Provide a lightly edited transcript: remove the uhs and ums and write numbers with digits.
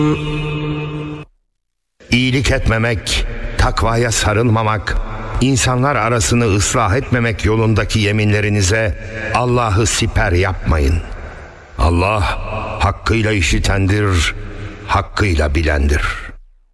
İyilik etmemek, takvaya sarılmamak, insanlar arasını ıslah etmemek yolundaki yeminlerinize Allah'ı siper yapmayın. Allah hakkıyla işitendir, hakkıyla bilendir.